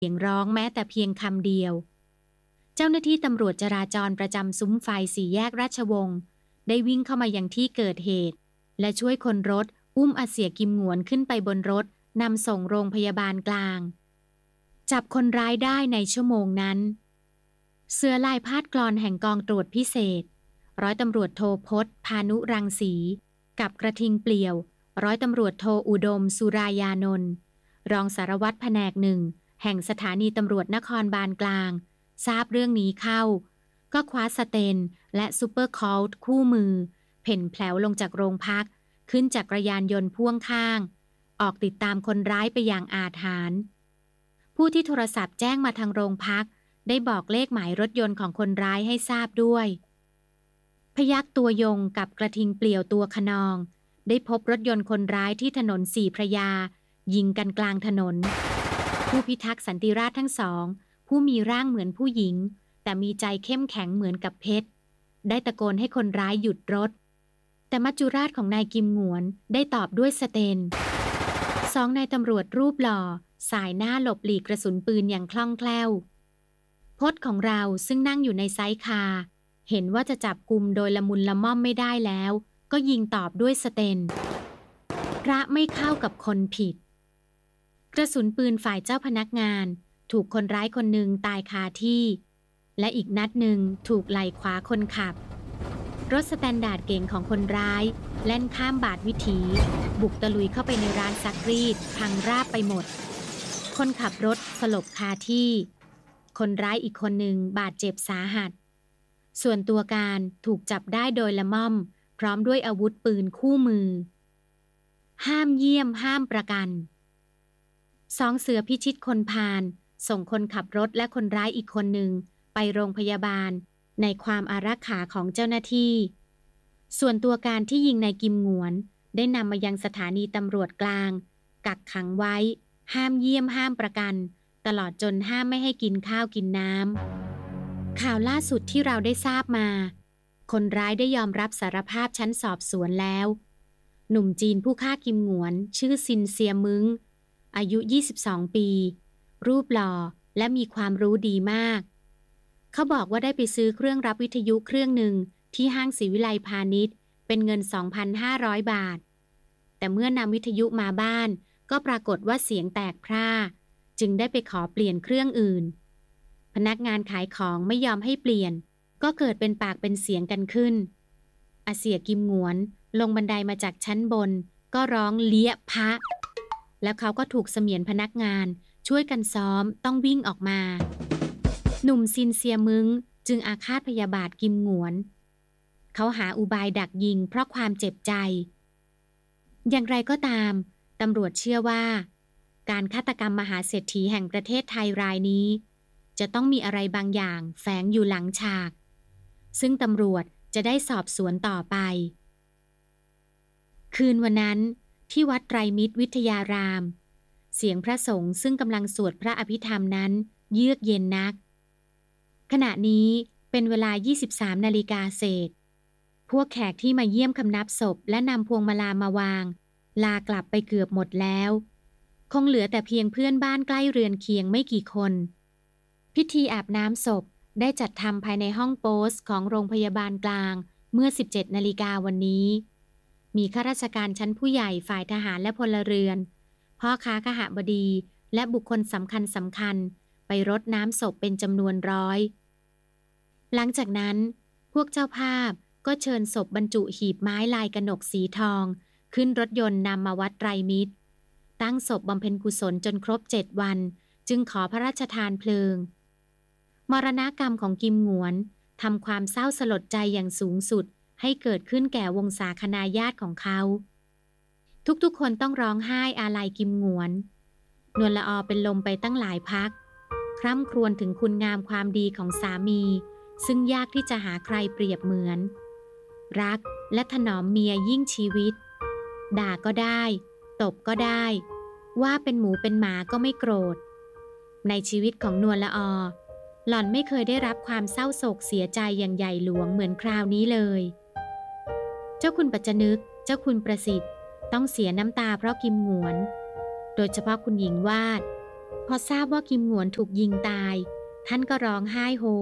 เสียงร้องแม้แต่เพียงคำเดียวเจ้าหน้าที่ตำรวจจราจรประจำซุ้มไฟสี่แยกราชวงศ์ได้วิ่งเข้ามายังที่เกิดเหตุและช่วยคนรถอุ้มอาเสียกิมหงวนขึ้นไปบนรถนำส่งโรงพยาบาลกลางจับคนร้ายได้ในชั่วโมงนั้นเสือลายพาดกลอนแห่งกองตรวจพิเศษร้อยตำรวจโทพจน์พานุรังสีกับกระทิงเปลี่ยวร้อยตำรวจโทอุดมสุรายานนท์รองสารวัตรแผนกหนึ่งแห่งสถานีตำรวจนครบาลกลางทราบเรื่องนี้เข้าก็คว้าสเตนและซูเปอร์คอลต์คู่มือเพ่นแผลวลงจากโรงพักขึ้นจากจักรยานยนต์พ่วงข้างออกติดตามคนร้ายไปอย่างอาถรรพ์ผู้ที่โทรศัพท์แจ้งมาทางโรงพักได้บอกเลขหมายรถยนต์ของคนร้ายให้ทราบด้วยพยัคฆ์ตัวยงกับกระทิงเปลี่ยวตัวขนองได้พบรถยนต์คนร้ายที่ถนนสี่พระยายิงกันกลางถนนผู้พิทักษ์สันติราษฎร์ทั้งสองผู้มีร่างเหมือนผู้หญิงแต่มีใจเข้มแข็งเหมือนกับเพชรได้ตะโกนให้คนร้ายหยุดรถแต่มัจจุราชของนายกิมหงวนได้ตอบด้วยสเตนสองนายตำรวจรูปหล่อสายหน้าหลบหลีกกระสุนปืนอย่างคล่องแคล่วพจน์ของเราซึ่งนั่งอยู่ในไซส์คาร์เห็นว่าจะจับกุมโดยละมุนละม่อมไม่ได้แล้วก็ยิงตอบด้วยสเตนพระไม่เข้ากับคนผิดกระสุนปืนฝ่ายเจ้าพนักงานถูกคนร้ายคนหนึ่งตายคาที่และอีกนัดหนึ่งถูกไหล่ขวาคนขับรถสแตนดาร์ดเก๋งของคนร้ายแล่นข้ามบาทวิถีบุกตะลุยเข้าไปในร้านซักรีดพังราบไปหมดคนขับรถสลบคาที่คนร้ายอีกคนหนึ่งบาดเจ็บสาหัสส่วนตัวการถูกจับได้โดยละม่อมพร้อมด้วยอาวุธปืนคู่มือห้ามเยี่ยมห้ามประกันสองเสือพิชิตคนพาลส่งคนขับรถและคนร้ายอีกคนหนึ่งไปโรงพยาบาลในความอารักขาของเจ้าหน้าที่ส่วนตัวการที่ยิงนายกิมหงวนได้นำมายังสถานีตำรวจกลางกักขังไว้ห้ามเยี่ยมห้ามประกันตลอดจนห้ามไม่ให้กินข้าวกินน้ำข่าวล่าสุดที่เราได้ทราบมาคนร้ายได้ยอมรับสารภาพชั้นสอบสวนแล้วหนุ่มจีนผู้ฆ่ากิมหงวนชื่อซินเซียมึงอายุ22ปีรูปหล่อและมีความรู้ดีมากเขาบอกว่าได้ไปซื้อเครื่องรับวิทยุเครื่องหนึ่งที่ห้างศรีวิไลพาณิชย์เป็นเงิน 2,500 บาทแต่เมื่อนำวิทยุมาบ้านก็ปรากฏว่าเสียงแตกพร่าจึงได้ไปขอเปลี่ยนเครื่องอื่นพนักงานขายของไม่ยอมให้เปลี่ยนก็เกิดเป็นปากเป็นเสียงกันขึ้นอาเสียกิมหงวนลงบันไดมาจากชั้นบนก็ร้องเลี้ยพะแล้วเขาก็ถูกเสมียนพนักงานช่วยกันซ้อมต้องวิ่งออกมาหนุ่มซินเซียมึงจึงอาฆาตพยาบาทกิมหงวนเขาหาอุบายดักยิงเพราะความเจ็บใจอย่างไรก็ตามตำรวจเชื่อว่าการฆาตกรรมมหาเศรษฐีแห่งประเทศไทยรายนี้จะต้องมีอะไรบางอย่างแฝงอยู่หลังฉากซึ่งตำรวจจะได้สอบสวนต่อไปคืนวันนั้นที่วัดไตรมิตรวิทยารามเสียงพระสงฆ์ซึ่งกำลังสวดพระอภิธรรมนั้นเยือกเย็นนักขณะนี้เป็นเวลา 23 นาฬิกาเศษพวกแขกที่มาเยี่ยมคำนับศพและนำพวงมาลามาวางลากลับไปเกือบหมดแล้วคงเหลือแต่เพียงเพื่อนบ้านใกล้เรือนเคียงไม่กี่คนพิธีอาบน้ำศพได้จัดทำภายในห้องโปสของโรงพยาบาลกลางเมื่อ 17 นาฬิกาวันนี้มีข้าราชการชั้นผู้ใหญ่ฝ่ายทหารและพลเรือนพ่อค้าคหบดีและบุคคลสำคัญไปรดน้ำศพเป็นจำนวนร้อยหลังจากนั้นพวกเจ้าภาพก็เชิญศพบรรจุหีบไม้ลายกนกสีทองขึ้นรถยนต์นำมาวัดไตรมิตรตั้งศพบำเพ็ญกุศลจนครบ7 วันจึงขอพระราชทานเพลิงมรณกรรมของกิมหงวนทำความเศร้าสลดใจอย่างสูงสุดให้เกิดขึ้นแก่วงศาคณาญาติของเขาทุกๆคนต้องร้องไห้อาลัยกิมหงวนนวลละออเป็นลมไปตั้งหลายพักคร่ำครวญถึงคุณงามความดีของสามีซึ่งยากที่จะหาใครเปรียบเหมือนรักและถนอมเมียยิ่งชีวิตด่าก็ได้ตบก็ได้ว่าเป็นหมูเป็นหมาก็ไม่โกรธในชีวิตของนวลละออหล่อนไม่เคยได้รับความเศร้าโศกเสียใจอย่างใหญ่หลวงเหมือนคราวนี้เลยเจ้าคุณปัจจนึกเจ้าคุณประสิทธิ์ต้องเสียน้ำตาเพราะกิมหงวนโดยเฉพาะคุณหญิงวาดพอทราบว่ากิมหงวนถูกยิงตายท่านก็ร้องไห้โฮ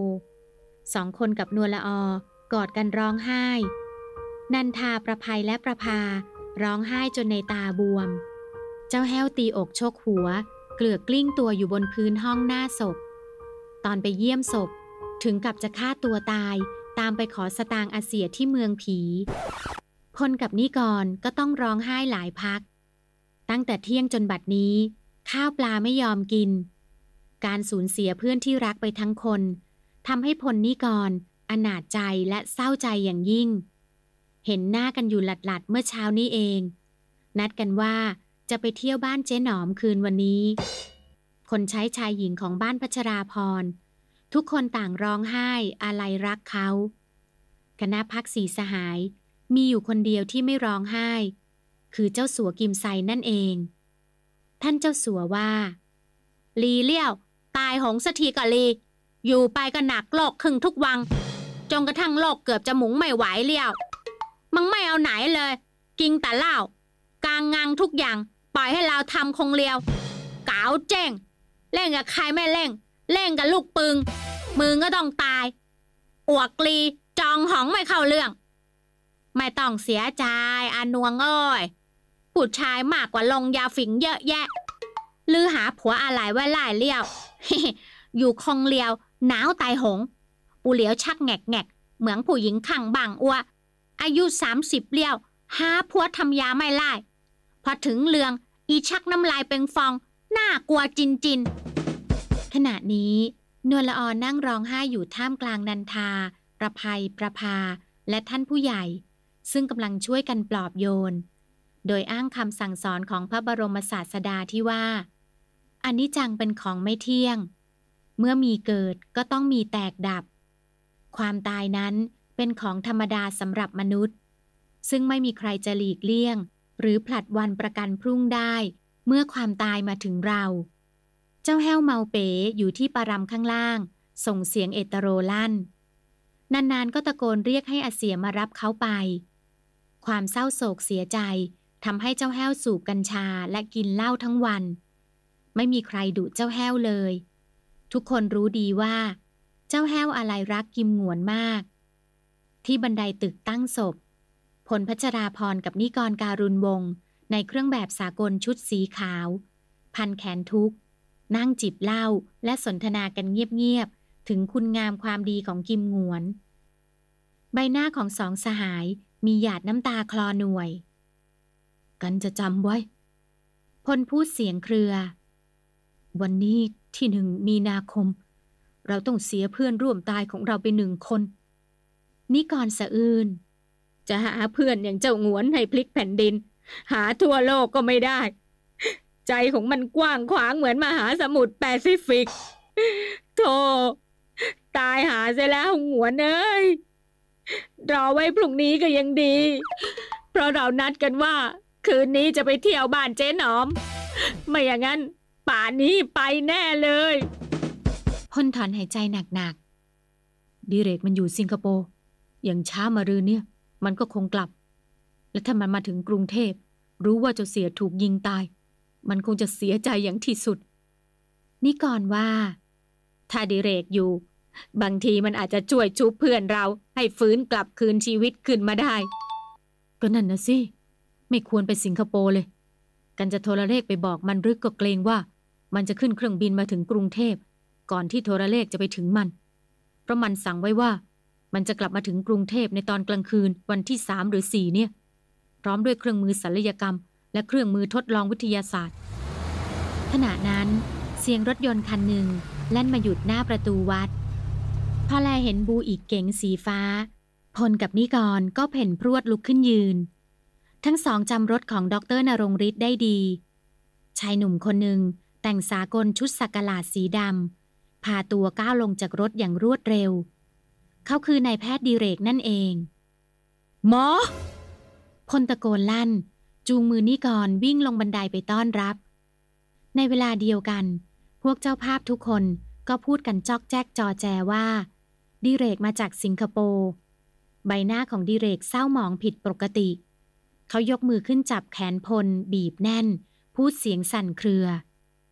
2 คนกับนวลละออกอดกันร้องไห้นันทาประภัยและประภาร้องไห้จนในตาบวมเจ้าแห้วตีอกชกหัวเกลือกกลิ้งตัวอยู่บนพื้นห้องหน้าศพตอนไปเยี่ยมศพถึงกับจะฆ่าตัวตายตามไปขอสตางค์อาเสียที่เมืองผีพลกับนิกรก็ต้องร้องไห้หลายพักตั้งแต่เที่ยงจนบัดนี้ข้าวปลาไม่ยอมกินการสูญเสียเพื่อนที่รักไปทั้งคนทำให้พลนิกรอนาถใจและเศร้าใจอย่างยิ่งเห็นหน้ากันอยู่หลัดๆเมื่อเช้านี้เองนัดกันว่าจะไปเที่ยวบ้านเจ๊หนอมคืนวันนี้คนใช้ชายหญิงของบ้านพัชราพรทุกคนต่างร้องไห้อาลัยรักเขาคณะพักสีสหายมีอยู่คนเดียวที่ไม่ร้องไห้คือเจ้าสัวกิมไซนั่นเองท่านเจ้าสัวว่าลีเลี้ยวตายหงสักทีก็ลีอยู่ไปก็หนักโลกครึ่งทุกวังจนกระทั่งโลกเกือบจะหมุงไม่ไหวเลี้ยวมึงไม่เอาไหนเลยกินแต่เหล้ากางงังทุกอย่างปล่อยให้เราทำคงเลียวกาวเจ้งเล่นกับใครไม่เล่นเล่นกับลูกปึงมึงก็ต้องตายอวกลีจองหองไม่เข้าเรื่องไม่ต้องเสียใจอานวงเอ้ยผู้ชายมากกว่าลงยาฝิ่งเยอะแยะลือหาผัวอะไรไว้ไล่เลี้ยว อยู่คงเลียวหนาวตายหงปูเหลียวชักแงกแงกเหมือนผู้หญิงขังบางอัวอายุ30เลี้ยวหาผัวทำยาไม่ไล่พอถึงเรืองอีชักน้ำลายเป็นฟองน่ากลัวจินจินขณะนี้นวลละออนั่งร้องไห้อยู่ท่ามกลางนันทาประภัยประภาและท่านผู้ใหญ่ซึ่งกำลังช่วยกันปลอบโยนโดยอ้างคำสั่งสอนของพระบรมศาสดาที่ว่าอนิจจังเป็นของไม่เที่ยงเมื่อมีเกิดก็ต้องมีแตกดับความตายนั้นเป็นของธรรมดาสำหรับมนุษย์ซึ่งไม่มีใครจะหลีกเลี่ยงหรือผลัดวันประกันพรุ่งได้เมื่อความตายมาถึงเราเจ้าแห้วเมาเป๋อยู่ที่ปารำข้างล่างส่งเสียงเอตโรลั่นนานๆก็ตะโกนเรียกให้อาเสียมารับเขาไปความเศร้าโศกเสียใจทำให้เจ้าแห้วสูบกัญชาและกินเหล้าทั้งวันไม่มีใครดุเจ้าแห้วเลยทุกคนรู้ดีว่าเจ้าแห้วอะไรรักกิมหงวนมากที่บันไดตึกตั้งศพพลพัชราพรกับนิกรการุณวงศ์ในเครื่องแบบสากลชุดสีขาวพันแขนทุกนั่งจิบเหล้าและสนทนากันเงียบๆถึงคุณงามความดีของกิมหงวนใบหน้าของสองสหายมีหยาดน้ำตาคลอหน่วยกันจะจำไว้พลพูดเสียงเครือวันนี้ที่1 มีนาคมเราต้องเสียเพื่อนร่วมตายของเราไป1 คนนิกรสะอื้นจะหาเพื่อนอย่างเจ้าหงวนให้พลิกแผ่นดินหาทั่วโลกก็ไม่ได้ใจของมันกว้างขวางเหมือนมหาสมุทรแปซิฟิกโธ่ตายหาเสียแล้วหงวนเอ้ยรอไว้พรุ่งนี้ก็ยังดีเพราะเรานัดกันว่าคืนนี้จะไปเที่ยวบ้านเจ๊หนอมไม่อย่างนั้นป่านนี้ไปแน่เลยพ่นถอนหายใจหนักๆดิเรกมันอยู่สิงคโปร์อย่างช้ามารืนเนี่ยมันก็คงกลับและถ้ามันมาถึงกรุงเทพรู้ว่าเจ้าเสียถูกยิงตายมันคงจะเสียใจอย่างที่สุดนี่ก่อนว่าถ้าดิเรกอยู่บางทีมันอาจจะช่วยชุบเพื่อนเราให้ฟื้นกลับคืนชีวิตขึ้นมาได้ก็นั่นนะสิไม่ควรไปสิงคโปร์เลยกันจะโทรเลขไปบอกมันรึกก็เกรงว่ามันจะขึ้นเครื่องบินมาถึงกรุงเทพก่อนที่โทรเลขจะไปถึงมันเพราะมันสั่งไว้ว่ามันจะกลับมาถึงกรุงเทพในตอนกลางคืนวันที่3 หรือ 4เนี่ยพร้อมด้วยเครื่องมือศัลยกรรมและเครื่องมือทดลองวิทยาศาสตร์ขณะนั้นเสียงรถยนต์คันหนึ่งแล่นมาหยุดหน้าประตูวัดพอแลเห็นบูอีกเก๋งสีฟ้าพลกับนิกรก็เพ่นพรวดลุกขึ้นยืนทั้งสองจำรถของดร.ณรงค์ฤทธิ์ได้ดีชายหนุ่มคนหนึ่งแต่งสากลชุดสักหลาดสีดำพาตัวก้าวลงจากรถอย่างรวดเร็วเขาคือนายแพทย์ดิเรกนั่นเองหมอพลตะโกนลั่นจูงมือนิกรวิ่งลงบันไดไปต้อนรับในเวลาเดียวกันพวกเจ้าภาพทุกคนก็พูดกันจอกแจ๊กจอแจว่าดิเรกมาจากสิงคโปร์ใบหน้าของดิเรกเศร้าหมองผิดปกติเขายกมือขึ้นจับแขนพลบีบแน่นพูดเสียงสั่นเครือ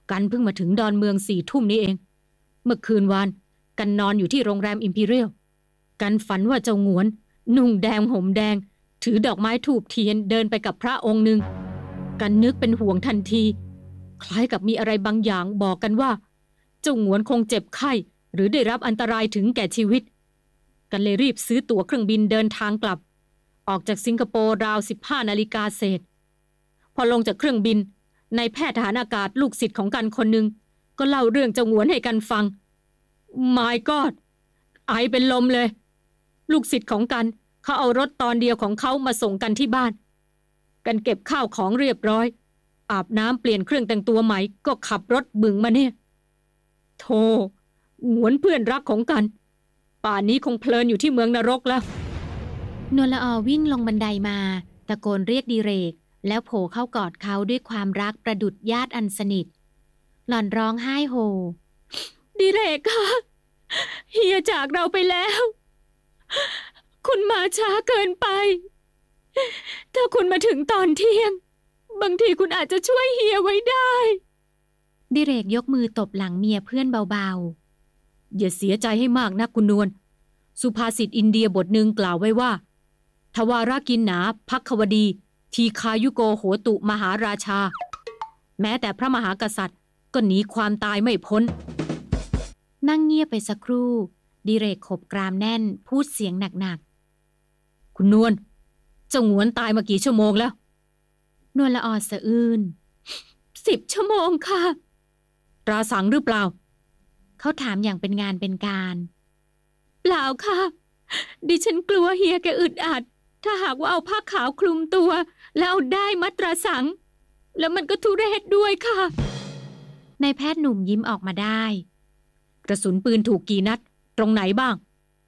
กันเพิ่งมาถึงดอนเมือง4 ทุ่มนี้เองเมื่อคืนวานกันนอนอยู่ที่โรงแรมอิมพีเรียลกันฝันว่าเจ้าหงวนนุ่งแดงห่มแดงถือดอกไม้ธูปเทียนเดินไปกับพระองค์หนึ่งกันนึกเป็นห่วงทันทีคล้ายกับมีอะไรบางอย่างบอกกันว่าเจ้าหงวนคงเจ็บไข้หรือได้รับอันตรายถึงแก่ชีวิตกันเลยรีบซื้อตั๋วเครื่องบินเดินทางกลับออกจากสิงคโปร์ราว15 นาฬิกาเศษพอลงจากเครื่องบินนายแพทย์ทหารอากาศลูกศิษย์ของกันคนหนึ่งก็เล่าเรื่องเจ้าหงวนให้กันฟัง My God ไอเป็นลมเลยลูกศิษย์ของกันเขาเอารถตอนเดียวของเขามาส่งกันที่บ้านกันเก็บข้าวของเรียบร้อยอาบน้ำเปลี่ยนเครื่องแต่งตัวใหม่ก็ขับรถบึงมาเนี่ยโธ่หงวนเพื่อนรักของกันป่านนี้คงเพลินอยู่ที่เมืองนรกแล้วนวลละออวิ่งลงบันไดมาตะโกนเรียกดิเรกแล้วโผล่เข้ากอดเขาด้วยความรักประดุจญาติอันสนิทหล่อนร้องไห้โฮดิเรกค่ะเฮียจากเราไปแล้วคุณมาช้าเกินไปถ้าคุณมาถึงตอนเที่ยงบางทีคุณอาจจะช่วยเฮียไว้ได้ดิเรกยกมือตบหลังเมียเพื่อนเบาๆอย่าเสียใจให้มากนะคุณนวลสุภาษิตอินเดียบทหนึ่งกล่าวไว้ว่าทวารากินนาภัคควดีทีคายุโกโหตุมหาราชาแม้แต่พระมหากษัตริย์ก็หนีความตายไม่พ้นนั่งเงียบไปสักครู่ดิเรกขบกรามแน่นพูดเสียงหนักๆคุณนวลเจ้าหงวนตายมากี่ชั่วโมงแล้วนวลละออสะอื้น10 ชั่วโมงค่ะตราสังหรือเปล่าเขาถามอย่างเป็นงานเป็นการเปล่าค่ะดิฉันกลัวเฮียแกอึดอัดถ้าหากว่าเอาผ้าขาวคลุมตัวแล้วเอาด้ายมัดตราสังแล้วมันก็ทุเรศด้วยค่ะนายแพทย์หนุ่มยิ้มออกมาได้กระสุนปืนถูกกี่นัดตรงไหนบ้าง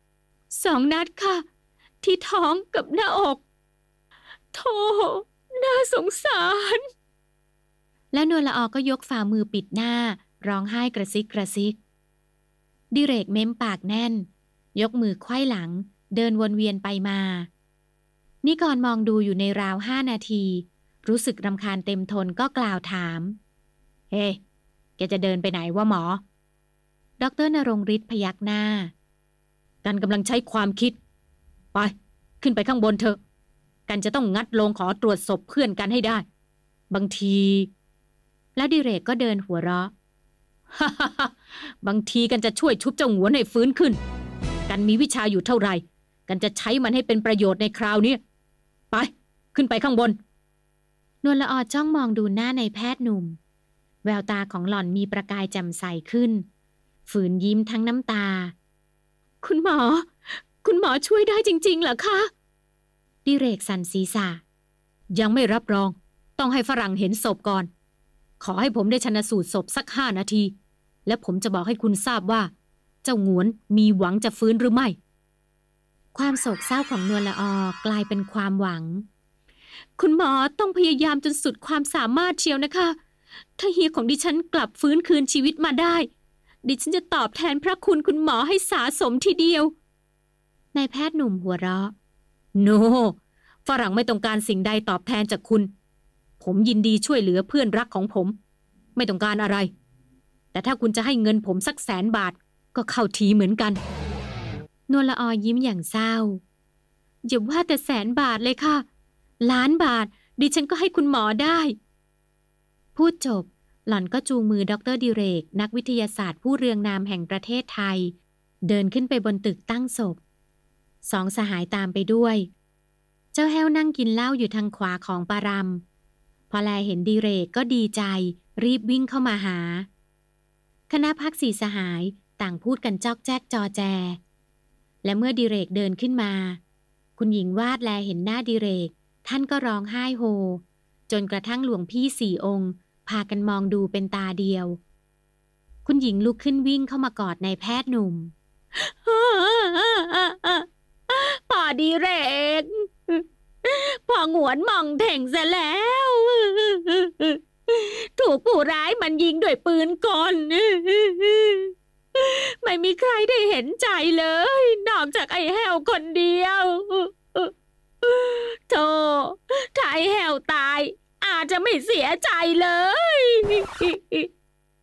2 นัดค่ะที่ท้องกับหน้าอกโธ่น่าสงสารแล้วนวลละออก็ยกฝ่ามือปิดหน้าร้องไห้กระซิกกระซิกดิเรกเม้มปากแน่นยกมือไขว้หลังเดินวนเวียนไปมานิกรมองดูอยู่ในราว5 นาทีรู้สึกรำคาญเต็มทนก็กล่าวถามเฮ้แกจะเดินไปไหนวะหมอดร.ณรงค์ฤทธิ์พยักหน้ากันกำลังใช้ความคิดไปขึ้นไปข้างบนเถอะกันจะต้องงัดโลงขอตรวจศพเพื่อนกันให้ได้บางทีแล้วดิเรกก็เดินหัวเราะ บางทีกันจะช่วยชุบเจ้าหงวนให้ฟื้นขึ้นกันมีวิชาอยู่เท่าไหร่กันจะใช้มันให้เป็นประโยชน์ในคราวนี้ไปขึ้นไปข้างบนนวลละออจ้องมองดูหน้าในแพทย์หนุ่มแววตาของหล่อนมีประกายแจ่มใสขึ้นฝืนยิ้มทั้งน้ำตาคุณหมอช่วยได้จริงๆเหรอคะดิเรกสั่นศีรษะยังไม่รับรองต้องให้ฝรั่งเห็นศพก่อนขอให้ผมได้ชันสูตรศพสัก5 นาทีและผมจะบอกให้คุณทราบว่าเจ้าหงวนมีหวังจะฟื้นหรือไม่ความโศกเศร้าของนวลละออกลายเป็นความหวังคุณหมอต้องพยายามจนสุดความสามารถเชียวนะคะถ้าเฮียของดิฉันกลับฟื้นคืนชีวิตมาได้ดิฉันจะตอบแทนพระคุณคุณหมอให้สาสมทีเดียวนายแพทย์หนุ่มหัวเราะโนฝรั่งไม่ต้องการสิ่งใดตอบแทนจากคุณผมยินดีช่วยเหลือเพื่อนรักของผมไม่ต้องการอะไรแต่ถ้าคุณจะให้เงินผมสัก100,000 บาทก็เข้าทีเหมือนกันนวลละออยิ้มอย่างเศร้าอย่าว่าแต่100,000 บาทเลยค่ะ1,000,000 บาทดิฉันก็ให้คุณหมอได้พูดจบหล่อนก็จูงมือดร.ดิเรกนักวิทยาศาสตร์ผู้เรืองนามแห่งประเทศไทยเดินขึ้นไปบนตึกตั้งศพ2 สหายตามไปด้วยเจ้าแห้วนั่งกินเหล้าอยู่ทางขวาของปารำพอแลเห็นดิเรกก็ดีใจรีบวิ่งเข้ามาหาคณะพัก4 สหายต่างพูดกันจอกแจ๊กจอแจและเมื่อดิเรกเดินขึ้นมาคุณหญิงวาดแลเห็นหน้าดิเรกท่านก็ร้องไห้โฮจนกระทั่งหลวงพี่4 องค์พากันมองดูเป็นตาเดียวคุณหญิงลุกขึ้นวิ่งเข้ามากอดนายแพทย์หนุ่มป่าดิเรกพอหงวนมองเถ่งซะแล้วถูกผู้ร้ายมันยิงด้วยปืนกลไม่มีใครได้เห็นใจเลยนอกจากไอ้แห้วคนเดียวโธ่ถ้าไอ้แห้วตายอาจจะไม่เสียใจเลย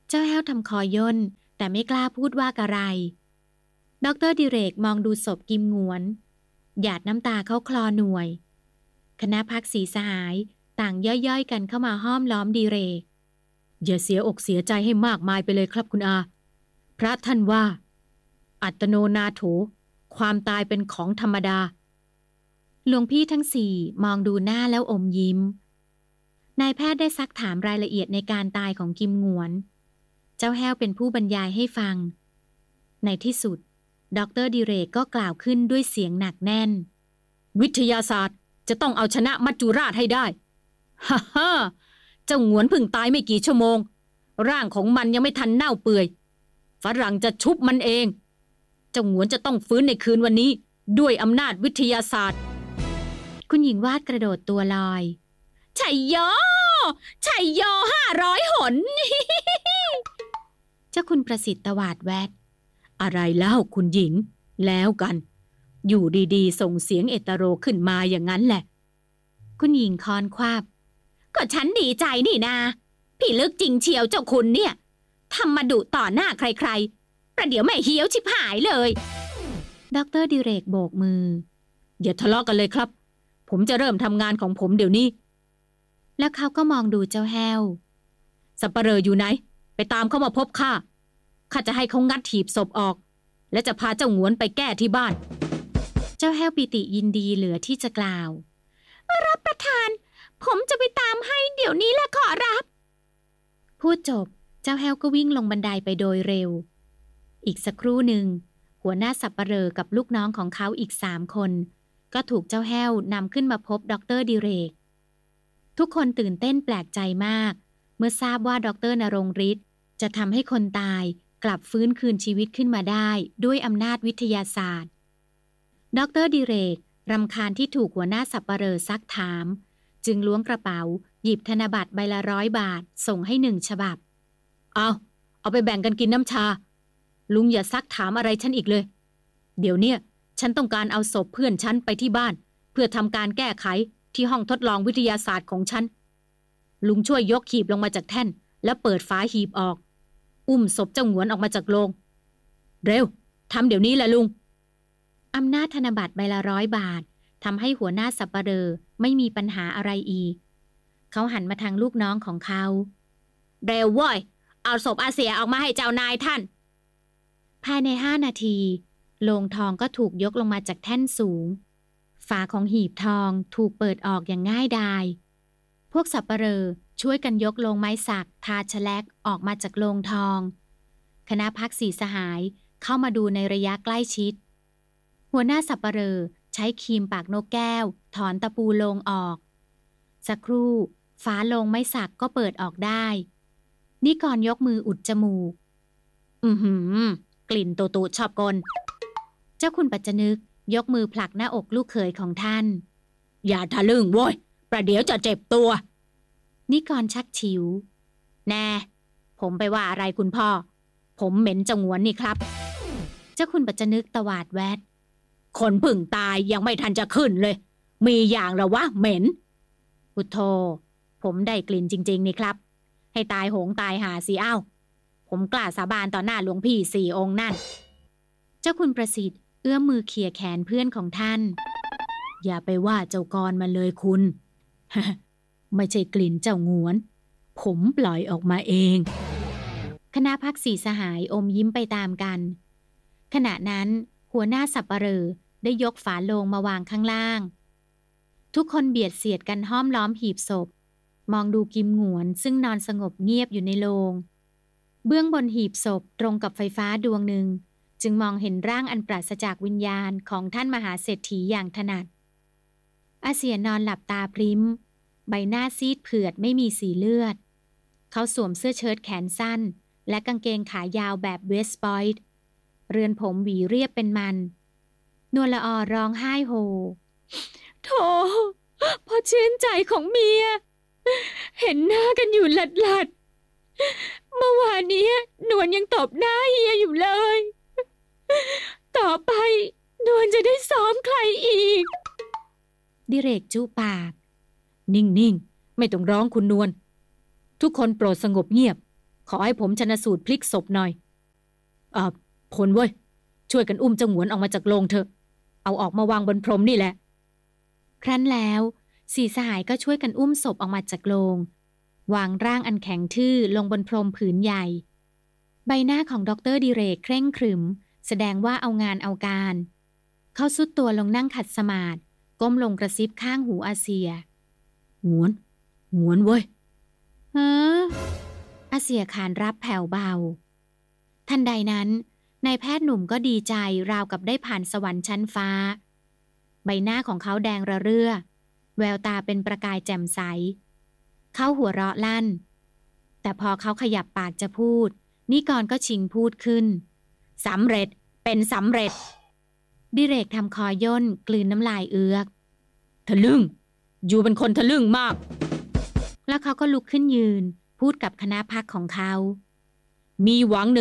เจ้าแห้วทำคอย่นแต่ไม่กล้าพูดว่าอะไรดร.ดิเรกมองดูศพกิมหงวนหยาดน้ำตาเข้าคลอหน่วยคณะพักศรีสหายต่างย่อยๆกันเข้ามาห้อมล้อมดิเรกอย่าเสียอกเสียใจให้มากมายไปเลยครับคุณอาพระท่านว่าอัตโนนาโถความตายเป็นของธรรมดาหลวงพี่ทั้งสี่มองดูหน้าแล้วอมยิ้มนายแพทย์ได้ซักถามรายละเอียดในการตายของกิมหงวนเจ้าแห้วเป็นผู้บรรยายให้ฟังในที่สุดดร.ดิเรกก็กล่าวขึ้นด้วยเสียงหนักแน่นวิทยาศาสตร์จะต้องเอาชนะมัจจุราชให้ได้ฮ่าฮ่าเจ้าหงวนเพิ่งตายไม่กี่ชั่วโมงร่างของมันยังไม่ทันเน่าเปื่อยฝรั่งจะชุบมันเองเจ้าหงวนจะต้องฟื้นในคืนวันนี้ด้วยอำนาจวิทยาศาสตร์คุณหญิงวาดกระโดดตัวลอยชัยโย500 หน เจ้าคุณประสิทธิ์ตวาดแวดอะไรเล่าคุณหญิงแล้วกันอยู่ดีๆส่งเสียงเอตโรขึ้นมาอย่างนั้นแหละคุณหญิงคอนควาบก็ฉันดีใจนี่นาพี่ลึกจริงเชียวเจ้าคุณเนี่ยทำมาดุต่อหน้าใครๆประเดี๋ยวแม่เหี้ยวชิบหายเลยดร.ดิเรกโบกมืออย่าทะเลาะกันเลยครับผมจะเริ่มทำงานของผมเดี๋ยวนี้แล้วเขาก็มองดูเจ้าแห้วสัปเหร่ออยู่ไหนไปตามเขามาพบข้าจะให้เขางัดหีบศพออกและจะพาเจ้าหงวนไปแก้ที่บ้านเจ้าแห้วปิติยินดีเหลือที่จะกล่าวรับประทานผมจะไปตามให้เดี๋ยวนี้แหละขอรับพูดจบเจ้าแห้วก็วิ่งลงบันไดไปโดยเร็วอีกสักครู่หนึ่งหัวหน้าสัปเหร่อกับลูกน้องของเขาอีก3 คนก็ถูกเจ้าแห้วนำขึ้นมาพบดร.ดิเรกทุกคนตื่นเต้นแปลกใจมากเมื่อทราบว่าดร.ณรงค์ฤทธิ์จะทำให้คนตายกลับฟื้นคืนชีวิตขึ้นมาได้ด้วยอำนาจวิทยาศาสตร์ดร.ดิเรกรำคาญที่ถูกหัวหน้าสัปเหร่อซักถามจึงล้วงกระเป๋าหยิบธนบัตรใบละ100 บาทส่งให้1 ฉบับเอาไปแบ่งกันกินน้ำชาลุงอย่าซักถามอะไรฉันอีกเลยเดี๋ยวเนี้ยฉันต้องการเอาศพเพื่อนฉันไปที่บ้านเพื่อทำการแก้ไขที่ห้องทดลองวิทยาศาสตร์ของฉันลุงช่วยยกหีบลงมาจากแท่นแล้วเปิดฝาหีบออกอุ้มศพเจ้าหงวนออกมาจากโลงเร็วทำเดี๋ยวนี้แหละลุงอำนาจธนบัตรใบละ100 บาททำให้หัวหน้าสัปเหร่อไม่มีปัญหาอะไรอีกเขาหันมาทางลูกน้องของเขาเร็วเว้ยเอาศพอาเสียออกมาให้เจ้านายท่านภายใน5 นาทีโลงทองก็ถูกยกลงมาจากแท่นสูงฝาของหีบทองถูกเปิดออกอย่างง่ายดายพวกสัปเหร่อช่วยกันยกโลงไม้สักทาแฉลกออกมาจากโลงทองคณะพักศรีสหายเข้ามาดูในระยะใกล้ชิดหัวหน้าสัปเหร่อใช้ครีมปากนกแก้วถอนตะปูโลงออกสักครู่ฝาโลงไม้สักก็เปิดออกได้นิกรยกมืออุดจมูกกลิ่นตุชอบกลเจ้าคุณปัจจนึกยกมือผลักหน้าอกลูกเขยของท่านอย่าทะลึ่งโว้ยประเดี๋ยวจะเจ็บตัวนิกรชักฉิวแน่ผมไปว่าอะไรคุณพ่อผมเหม็นจงวนนี่ครับเจ้าคุณปัจจนึกตวาดแวดคนพึ่งตายยังไม่ทันจะขึ้นเลยมีอย่างละวะเหม็นพุทโธผมได้กลิ่นจริงๆนี่ครับให้ตายโหงตายหาสิผมกล้าสาบานต่อหน้าหลวงพี่4 องค์นั่นเจ้าคุณประสิทธิ์เอื้อมมือเขี่ยแขนเพื่อนของท่านอย่าไปว่าเจ้ากรมาเลยคุณ ไม่ใช่กลิ่นเจ้าหงวนผมปล่อยออกมาเองคณะพักศรีสหายอมยิ้มไปตามกันขณะนั้นหัวหน้าสัปเหร่อได้ยกฝาโลงมาวางข้างล่างทุกคนเบียดเสียดกันห้อมล้อมหีบศพมองดูกิมหงวนซึ่งนอนสงบเงียบอยู่ในโลงเบื้องบนหีบศพตรงกับไฟฟ้าดวงหนึ่งจึงมองเห็นร่างอันปราศจากวิญญาณของท่านมหาเศรษฐีอย่างถนัดอาเสียนอนหลับตาพริ้มใบหน้าซีดเผือดไม่มีสีเลือดเขาสวมเสื้อเชิ้ตแขนสั้นและกางเกงขายาวแบบเวสต์พอยต์เรือนผมหวีเรียบเป็นมันนวลละออร้องไห้โฮโธ่พอชื่นใจของเมียเห็นหน้ากันอยู่หลัดๆเมื่อวานนี้นวลยังตบหน้าเฮียอยู่เลยต่อไปนวลจะได้ซ้อมใครอีกดิเรกจู้ปากนิ่งๆไม่ต้องร้องคุณนวลทุกคนโปรดสงบเงียบขอให้ผมชันสูตรพลิกศพหน่อยพลเว้ยช่วยกันอุ้มเจ้าหงวนออกมาจากโลงเถอะเอาออกมาวางบนพรมนี่แหละครั้นแล้วสี่สหายก็ช่วยกันอุ้มศพออกมาจากโลงวางร่างอันแข็งทื่อลงบนพรมผืนใหญ่ใบหน้าของดร.ดิเรกเคร่งขรึมแสดงว่าเอางานเอาการเขาซุดตัวลงนั่งขัดสมาธิก้มลงกระซิบข้างหูอาเซียหงวนเว้ยอาเซียขานรับแผ่วเบาทันใดนั้นนายแพทย์หนุ่มก็ดีใจราวกับได้ผ่านสวรรค์ชั้นฟ้าใบหน้าของเขาแดงระเรื่อแววตาเป็นประกายแจ่มใสเขาหัวเราะลั่นแต่พอเขาขยับปากจะพูดนิกรก็ชิงพูดขึ้นสำเร็จเป็นสำเร็จดิเรกทำคอย่นกลืนน้ำลายเอือกทะลึ่งอยู่เป็นคนทะลึ่งมากแล้วเขาก็ลุกขึ้นยืนพูดกับคณะพรรคของเขามีหวัง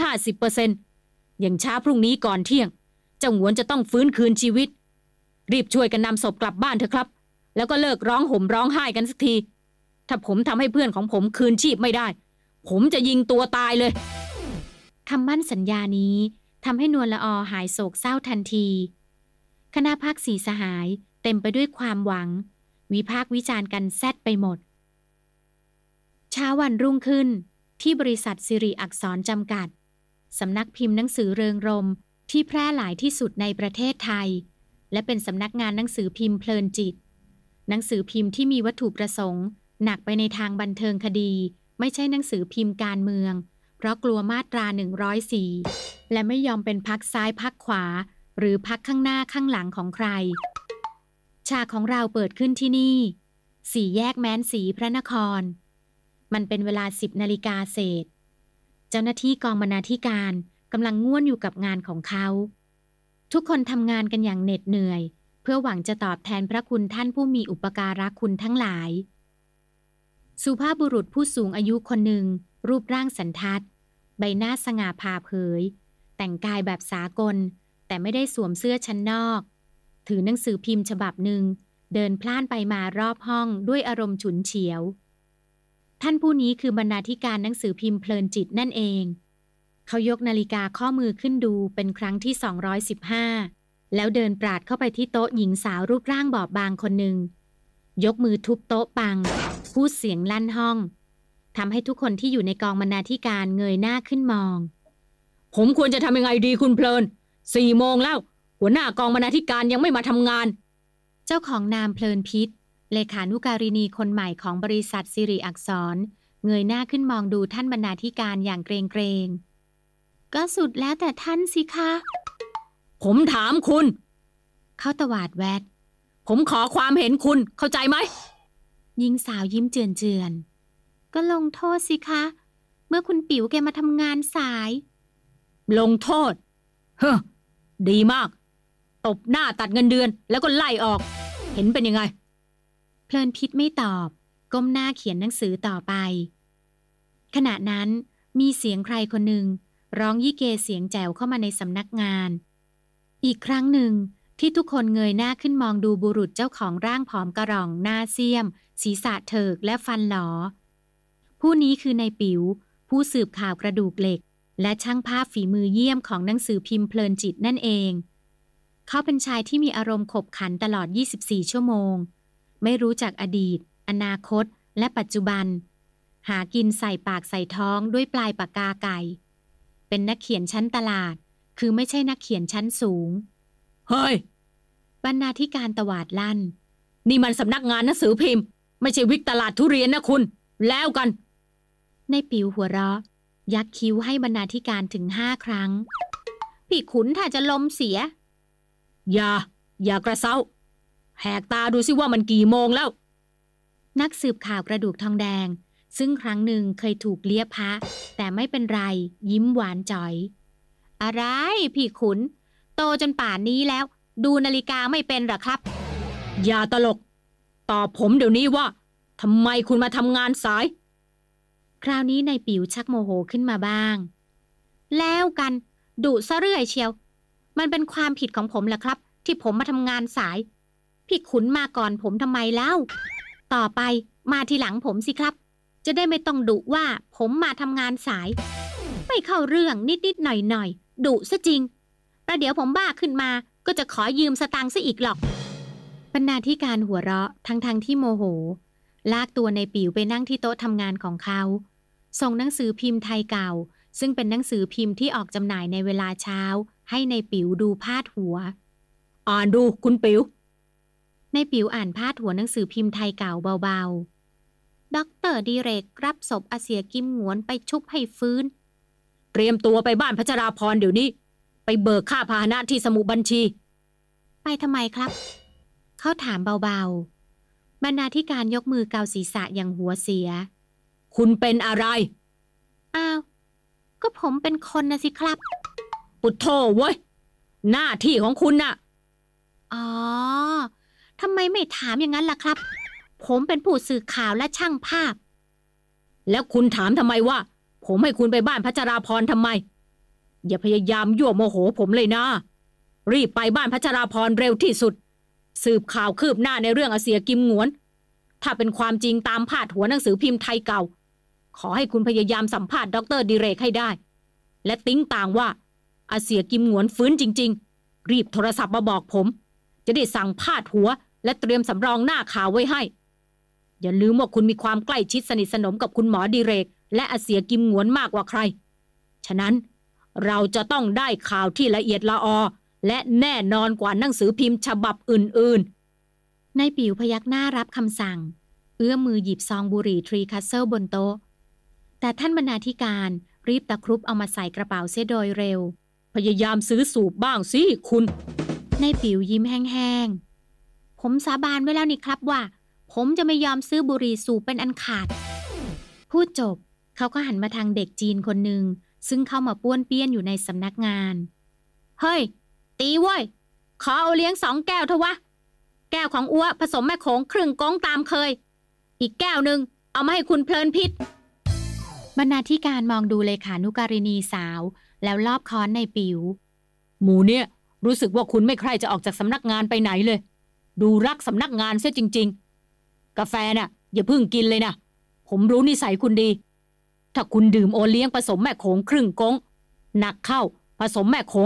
150% อย่างช้าพรุ่งนี้ก่อนเที่ยงเจ้าหงวนจะต้องฟื้นคืนชีวิตรีบช่วยกันนำศพกลับบ้านเถอะครับแล้วก็เลิกร้องห่มร้องไห้กันสักทีถ้าผมทำให้เพื่อนของผมคืนชีพไม่ได้ผมจะยิงตัวตายเลยคำมั่นสัญญานี้ทำให้นวลละออหายโศกเศร้าทันทีคณะพรรคสี่สหายเต็มไปด้วยความหวังวิพากษ์วิจารณ์กันแซดไปหมดเช้าวันรุ่งขึ้นที่บริษัทสิริอักษรจำกัดสำนักพิมพ์หนังสือเริงรมย์ที่แพร่หลายที่สุดในประเทศไทยและเป็นสำนักงานหนังสือพิมพ์เพลินจิตหนังสือพิมพ์ที่มีวัตถุประสงค์หนักไปในทางบันเทิงคดีไม่ใช่หนังสือพิมพ์การเมืองเพราะกลัวมาตรา104และไม่ยอมเป็นพรรคซ้ายพรรคขวาหรือพรรคข้างหน้าข้างหลังของใครฉากของเราเปิดขึ้นที่นี่สี่แยกแม้นศรีพระนครมันเป็นเวลา10 นาฬิกาเศษเจ้าหน้าที่กองบรรณาธิการกำลังง่วนอยู่กับงานของเขาทุกคนทำงานกันอย่างเหน็ดเหนื่อยเพื่อหวังจะตอบแทนพระคุณท่านผู้มีอุปการะคุณทั้งหลายสุภาพบุรุษผู้สูงอายุคนหนึ่งรูปร่างสันทัดใบหน้าสง่าผ่าเผยแต่งกายแบบสากลแต่ไม่ได้สวมเสื้อชั้นนอกถือหนังสือพิมพ์ฉบับหนึ่งเดินพล่านไปมารอบห้องด้วยอารมณ์ฉุนเฉียวท่านผู้นี้คือบรรณาธิการหนังสือพิมพ์เพลินจิตนั่นเองเขายกนาฬิกาข้อมือขึ้นดูเป็นครั้งที่215แล้วเดินปราดเข้าไปที่โต๊ะหญิงสาวรูปร่างบอบบางคนหนึ่งยกมือทุบโต๊ะปังพูดเสียงลั่นห้องทำให้ทุกคนที่อยู่ในกองบรรณาธิการเงยหน้าขึ้นมองผมควรจะทำยังไงดีคุณเพลิน4 โมงแล้วหัวหน้ากองบรรณาธิการยังไม่มาทำงานเจ้าของนามเพลินพิษเลขานุการินีคนใหม่ของบริษัทสิริอักษรเงยหน้าขึ้นมองดูท่านบรรณาธิการอย่างเกรงก็สุดแล้วแต่ท่านสิคะผมถามคุณเขาตวาดแวดผมขอความเห็นคุณเข้าใจไหมหญิงสาวยิ้มเจือนก็ลงโทษสิคะเมื่อคุณปิ๋วแกมาทำงานสายลงโทษเฮ้อดีมากตบหน้าตัดเงินเดือนแล้วก็ไล่ออกเห็นเป็นยังไงเพลินพิษไม่ตอบก้มหน้าเขียนหนังสือต่อไปขณะนั้นมีเสียงใครคนหนึ่งร้องยี่เกเสียงแจ๋วเข้ามาในสำนักงานอีกครั้งหนึ่งที่ทุกคนเงยหน้าขึ้นมองดูบุรุษเจ้าของร่างผอมกระหร่องหน้าเสี้ยมศีรษะเถิกและฟันหลอผู้นี้คือนายปิ๋วผู้สืบข่าวกระดูกเหล็กและช่างภาพฝีมือเยี่ยมของหนังสือพิมพ์เพลินจิตนั่นเองเขาเป็นชายที่มีอารมณ์ขบขันตลอด24 ชั่วโมงไม่รู้จักอดีตอนาคตและปัจจุบันหากินใส่ปากใส่ท้องด้วยปลายปากกาไก่เป็นนักเขียนชั้นตลาดคือไม่ใช่นักเขียนชั้นสูงเฮ้ยบรรณาธิการตวาดลั่นนี่มันสำนักงานหนังสือพิมพ์ไม่ใช่วิกตลาดทุเรียนนะคุณแล้วกันในปิ๋วหัวเราะยักคิ้วให้บรรณาธิการถึง5 ครั้งพี่ขุนถ้าจะลมเสียอย่ากระเซ้าแหกตาดูสิว่ามันกี่โมงแล้วนักสืบข่าวกระดูกทองแดงซึ่งครั้งหนึ่งเคยถูกเลียพะแต่ไม่เป็นไรยิ้มหวานจ่อยอะไรพี่ขุนโตจนป่านนี้แล้วดูนาฬิกาไม่เป็นหรอครับอย่าตลกตอบผมเดี๋ยวนี้ว่าทำไมคุณมาทำงานสายคราวนี้นายปิ๋วชักโมโหขึ้นมาบ้างแล้วกันดุซะเรื่อยเชียวมันเป็นความผิดของผมแหละครับที่ผมมาทำงานสายพี่ขุนมาก่อนผมทำไมเล่าต่อไปมาทีหลังผมสิครับจะจะได้ไม่ต้องดุว่าผมมาทำงานสายไม่เข้าเรื่องนิดๆหน่อยๆดุซะจริงประเดี๋ยวผมบ้าขึ้นมาก็จะขอยืมสตางค์ซะอีกหรอกบรรณาธิการหัวเราะทั้งที่โมโหลากตัวในปิ๋วไปนั่งที่โต๊ะทำงานของเขาส่งหนังสือพิมพ์ไทยเก่าซึ่งเป็นหนังสือพิมพ์ที่ออกจำหน่ายในเวลาเช้าให้ในปิ๋วดูพาดหัวอ่านดูคุณปิ๋วในปิ๋วอ่านพาดหัวหนังสือพิมพ์ไทยเก่าเบาๆด็อกเตอร์ดิเรกรับศพอาเสียกิมหงวนไปชุบให้ฟื้นเตรียมตัวไปบ้านพัชราพรเดี๋ยวนี้ไปเบิกค่าพาหนะที่สมุดบัญชีไปทำไมครับเขาถามเบาๆบรรณาธิการยกมือเกาศีรษะอย่างหัวเสียคุณเป็นอะไรอ้าวก็ผมเป็นคนนะสิครับปุถโธเว้ยหน้าที่ของคุณน่ะอ๋อทำไมไม่ถามอย่างนั้นล่ะครับผมเป็นผู้สื่อข่าวและช่างภาพแล้วคุณถามทำไมว่าผมให้คุณไปบ้านพัชราพรทำไมอย่าพยายามยั่วโมโหผมเลยนะรีบไปบ้านพัชราพรเร็วที่สุดสืบข่าวคืบหน้าในเรื่องอาเสียกิมหงวนถ้าเป็นความจริงตามพาดหัวหนังสือพิมพ์ไทยเก่าขอให้คุณพยายามสัมภาษณ์ดร.ดิเรกให้ได้และติ้งต่างว่าอาเสียกิมหงวนฟื้นจริงๆรีบโทรศัพท์มาบอกผมจะได้สั่งพาดหัวและเตรียมสำรองหน้าข่าวไว้ให้อย่าลืมว่าคุณมีความใกล้ชิดสนิทสนมกับคุณหมอดิเรกและอาเสียกิมหงวนมากกว่าใครฉะนั้นเราจะต้องได้ข่าวที่ละเอียดละออและแน่นอนกว่าหนังสือพิมพ์ฉบับอื่นๆนายปิ๋วพยักหน้ารับคำสั่งเอื้อมมือหยิบซองบุหรี่ทรีคัสเซิลบนโต๊ะแต่ท่านบรรณาธิการรีบตะครุบเอามาใส่กระเป๋าเสียโดยเร็วพยายามซื้อสูบบ้างสิคุณนายปิ๋วยิ้มแห้งๆผมสาบานไว้แล้วนี่ครับว่าผมจะไม่ยอมซื้อบุหรี่สูบเป็นอันขาดพูดจบเขาก็หันมาทางเด็กจีนคนหนึ่งซึ่งเข้ามาป้วนเปี้ยนอยู่ในสำนักงานเฮ้ยตีเว้ยขอเอาเลี้ยง2 แก้วเถอะวะแก้วของอัวผสมแม่โขงครึ่งก๊งตามเคยอีกแก้วหนึ่งเอามาให้คุณเพลินพิษบรรณาธิการมองดูเลขานุการิณีสาวแล้วลอบค้อนในปิ๋วหมูเนี่ยรู้สึกว่าคุณไม่ใคร่จะออกจากสำนักงานไปไหนเลยดูรักสำนักงานเสียจริงๆกาแฟน่ะอย่าเพิ่งกินเลยนะผมรู้นิสัยคุณดีถ้าคุณดื่มโอเลี้ยงผสมแม่โขงครึ่งก๊งหนักเข้าผสมแม่โขง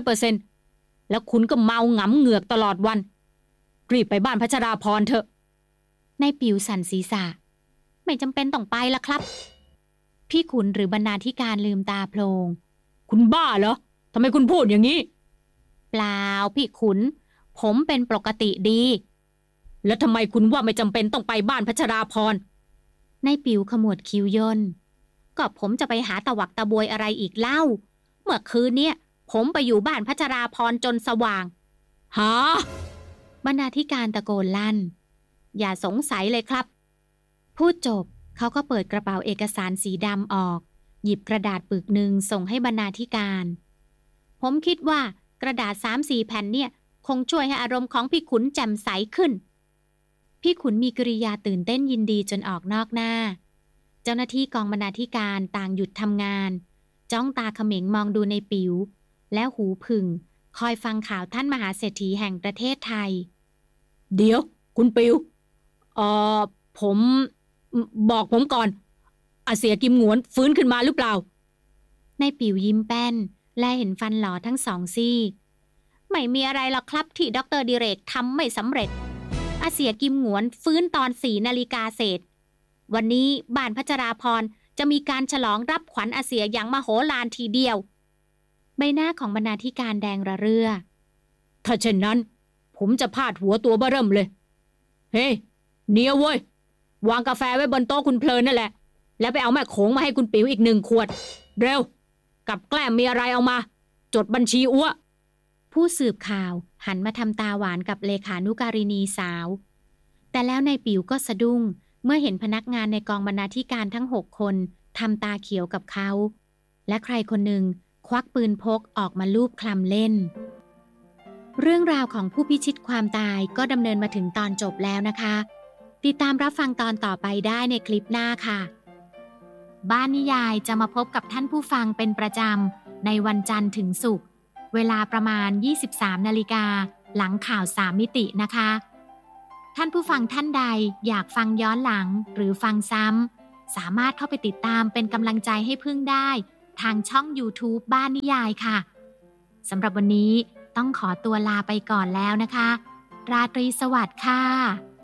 100% แล้วคุณก็เมาหงำเหงือกตลอดวันรีบไปบ้านพัชราพรเถอะนายปิ๋วสั่นศีรษะไม่จำเป็นต้องไปละครับพี่ขุนหรือบรรณาธิการลืมตาโพลงคุณบ้าเหรอทำไมคุณพูดอย่างนี้เปล่าพี่ขุนผมเป็นปกติดีแล้วทำไมคุณว่าไม่จำเป็นต้องไปบ้านพัชราพรนายปิ๋วขมวดคิ้วย่นก็ผมจะไปหาตะวักตะบวยอะไรอีกเล่าเมื่อคืนเนี่ยผมไปอยู่บ้านพัชราพรจนสว่างหาบรรณาธิการตะโกนลั่นอย่าสงสัยเลยครับพูดจบเขาก็เปิดกระเป๋าเอกสารสีดำออกหยิบกระดาษปึกหนึ่งส่งให้บรรณาธิการผมคิดว่ากระดาษ 3-4 แผ่นเนี่ยคงช่วยให้อารมณ์ของพี่ขุนแจ่มใสขึ้นพี่ขุนมีกริยาตื่นเต้นยินดีจนออกนอกหน้าเจ้าหน้าที่กองบรรณาธิการต่างหยุดทำงานจ้องตาเขม็งมองดูในปิ๋วแล้วหูผึ่งคอยฟังข่าวท่านมหาเศรษฐีแห่งประเทศไทยเดี๋ยวคุณปิ๋วผมบอกผมก่อนอาเสียกิมหงวนฟื้นขึ้นมาหรือเปล่าในปิ๋วยิ้มแป้นและเห็นฟันหลอทั้งสองซี่ไม่มีอะไรหรอกครับที่ดร.ดิเรกทำไม่สำเร็จอาเสียกิมหงวนฟื้นตอน 4 นาฬิกาเศษวันนี้บ้านพัชราพรจะมีการฉลองรับขวัญอาเสียอย่างมโหฬารทีเดียวใบหน้าของบรรณาธิการแดงระเรื่อถ้าเช่นนั้นผมจะพาดหัวตัวเบ้อเริ่มเลยเฮ้เนียวเว้ยวางกาแฟไว้บนโต๊ะคุณเพลินนั่นแหละแล้วไปเอาแม่โขงมาให้คุณปิ๋วอีก1 ขวดเร็วกับแกล้มมีอะไรเอามาจดบัญชีอัวผู้สืบข่าวหันมาทำตาหวานกับเลขานุการิณีสาวแต่แล้วนายปิ๋วก็สะดุ้งเมื่อเห็นพนักงานในกองบรรณาธิการทั้ง6 คนทำตาเขียวกับเขาและใครคนหนึ่งควักปืนพกออกมาลูบคลำเล่นเรื่องราวของผู้พิชิตความตายก็ดำเนินมาถึงตอนจบแล้วนะคะติดตามรับฟังตอนต่อไปได้ในคลิปหน้าค่ะบ้านนิยายจะมาพบกับท่านผู้ฟังเป็นประจำในวันจันทร์ถึงศุกร์เวลาประมาณ 23 นาฬิกาหลังข่าว3 มิตินะคะท่านผู้ฟังท่านใดอยากฟังย้อนหลังหรือฟังซ้ำสามารถเข้าไปติดตามเป็นกำลังใจให้พึ่งได้ทางช่อง YouTube บ้านนิยายค่ะสำหรับวันนี้ต้องขอตัวลาไปก่อนแล้วนะคะราตรีสวัสดิ์ค่ะ